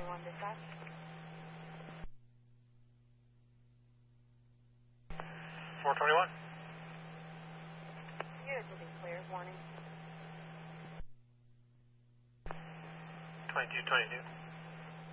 421 dispatch. $421. Units will be clear. Warning. 2222.